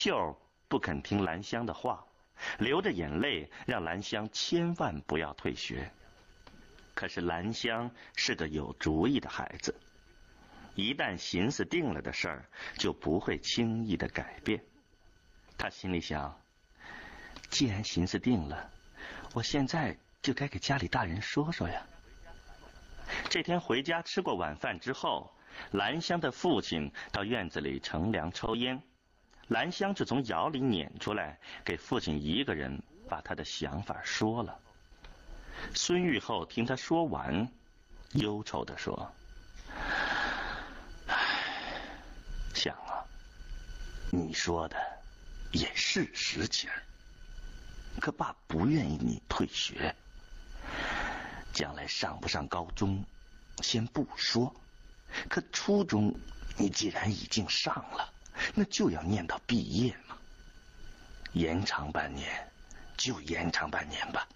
秀不肯听兰香的话，流着眼泪让兰香千万不要退学。可是兰香是个有主意的孩子，一旦心思定了的事儿，就不会轻易的改变。他心里想，既然心思定了，我现在就该给家里大人说说呀。这天回家吃过晚饭之后，兰香的父亲到院子里乘凉抽烟，兰香就从窑里撵出来，给父亲一个人把他的想法说了。孙玉厚听他说完，忧愁地说：想啊，你说的也是实情，可爸不愿意你退学，将来上不上高中先不说，可初中你既然已经上了，那就要念到毕业嘛，延长半年就延长半年吧。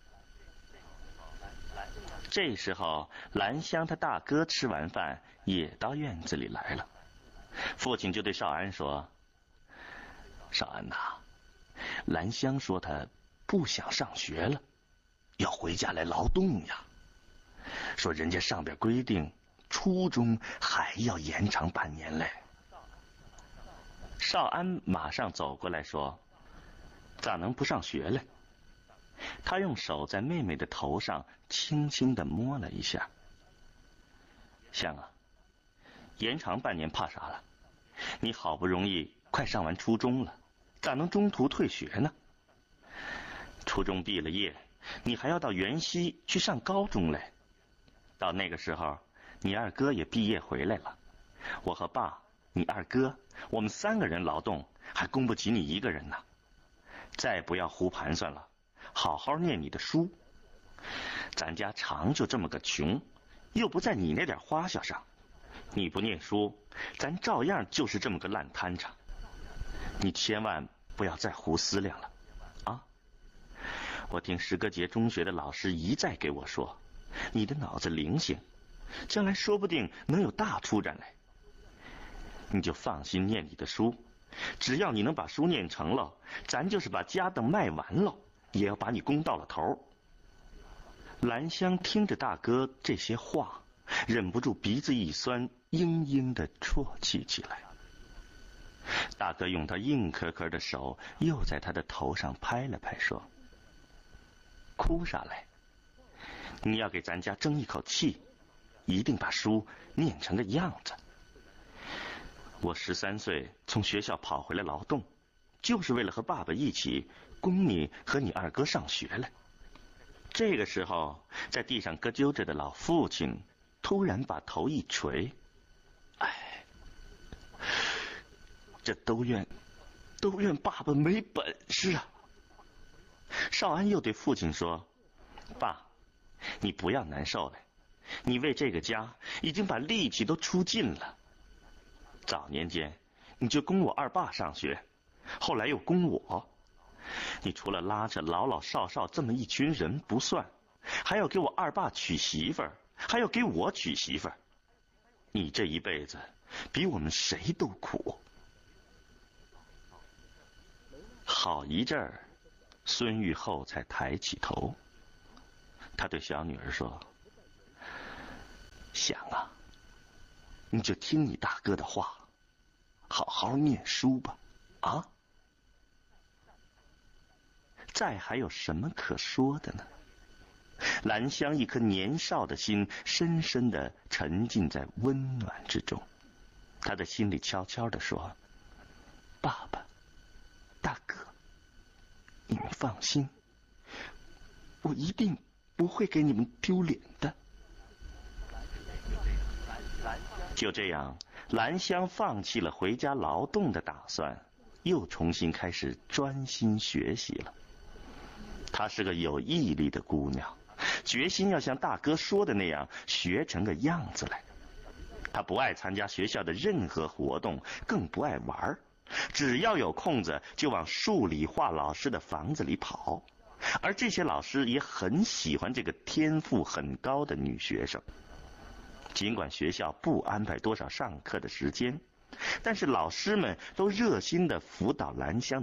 这时候兰香他大哥吃完饭也到院子里来了，父亲就对少安说：少安呐，兰香说她不想上学了，要回家来劳动呀，说人家上边规定初中还要延长半年嘞。少安马上走过来说：咋能不上学嘞？他用手在妹妹的头上轻轻地摸了一下。香啊，延长半年怕啥了？你好不容易快上完初中了，咋能中途退学呢？初中毕了业，你还要到原西去上高中嘞。到那个时候，你二哥也毕业回来了，我和爸、你二哥，我们3个人劳动还供不起你一个人呢。再不要胡盘算了，好好念你的书。咱家常就这么个穷，又不在你那点花销上，你不念书，咱照样就是这么个烂摊场。你千万不要再胡思量了啊！我听石歌节中学的老师一再给我说，你的脑子灵性，将来说不定能有大出展来。你就放心念你的书，只要你能把书念成了，咱就是把家当卖完了，也要把你供到了头。兰香听着大哥这些话，忍不住鼻子一酸，嘤嘤地啜泣起来。大哥用他硬壳壳的手又在他的头上拍了拍，说：哭啥来？你要给咱家争一口气，一定把书念成个样子。我13岁从学校跑回来劳动，就是为了和爸爸一起供你和你二哥上学来。这个时候，在地上咯啾着的老父亲突然把头一垂，哎，这都怨爸爸没本事啊。少安又对父亲说：爸，你不要难受了，你为这个家已经把力气都出尽了。早年间你就供我二爸上学，后来又供我，你除了拉扯老老少少这么一群人不算，还要给我二爸娶媳妇儿，还要给我娶媳妇儿，你这一辈子比我们谁都苦。好一阵儿，孙玉厚才抬起头，他对小女儿说：想啊，你就听你大哥的话，好好念书吧，啊！再还有什么可说的呢？兰香一颗年少的心深深地沉浸在温暖之中，她的心里悄悄地说：爸爸、大哥，你们放心，我一定不会给你们丢脸的。就这样，兰香放弃了回家劳动的打算，又重新开始专心学习了。她是个有毅力的姑娘，决心要像大哥说的那样学成个样子来。她不爱参加学校的任何活动，更不爱玩，只要有空子就往数理化老师的房子里跑，而这些老师也很喜欢这个天赋很高的女学生。尽管学校不安排多少上课的时间，但是老师们都热心地辅导兰香